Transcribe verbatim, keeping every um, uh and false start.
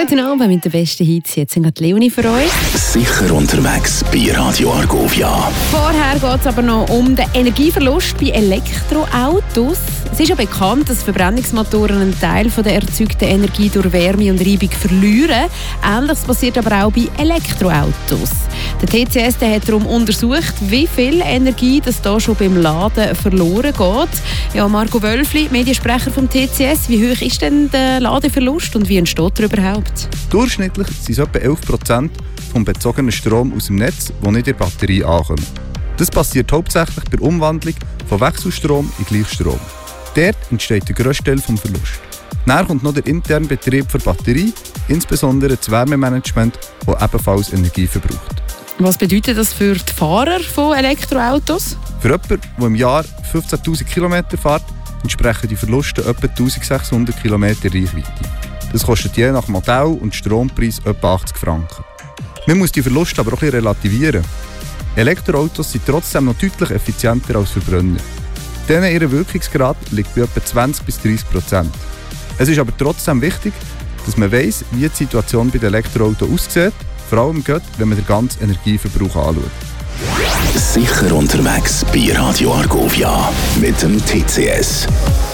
Guten Abend mit den besten Hits. Jetzt sind Leonie für euch. Sicher unterwegs bei Radio Argovia. Vorher geht es aber noch um den Energieverlust bei Elektroautos. Es ist ja bekannt, dass Verbrennungsmotoren einen Teil von der erzeugten Energie durch Wärme und Reibung verlieren. Ähnliches passiert aber auch bei Elektroautos. Der T C S der hat darum untersucht, wie viel Energie das da schon beim Laden verloren geht. Ja, Marco Wölfli, Mediensprecher vom T C S, wie hoch ist denn der Ladeverlust und wie entsteht er überhaupt? Durchschnittlich sind es etwa elf Prozent vom bezogenen Strom aus dem Netz, der nicht in der Batterie ankommt. Das passiert hauptsächlich bei der Umwandlung von Wechselstrom in Gleichstrom. Dort entsteht der grösste Teil des Verlusts. Dann kommt noch der interne Betrieb der Batterie, insbesondere das Wärmemanagement, das ebenfalls Energie verbraucht. Was bedeutet das für die Fahrer von Elektroautos? Für jemanden, der im Jahr fünfzehntausend Kilometer fährt, entsprechen die Verluste etwa eintausendsechshundert Kilometer Reichweite. Das kostet je nach Modell und Strompreis etwa achtzig Franken. Man muss die Verluste aber auch ein bisschen relativieren. Elektroautos sind trotzdem noch deutlich effizienter als Verbrenner. Denen ihr Wirkungsgrad liegt bei etwa zwanzig bis dreißig Prozent. Es ist aber trotzdem wichtig, dass man weiss, wie die Situation bei den Elektroautos aussieht, vor allem gerade, wenn man den ganzen Energieverbrauch anschaut. Sicher unterwegs bei Radio Argovia mit dem T C S.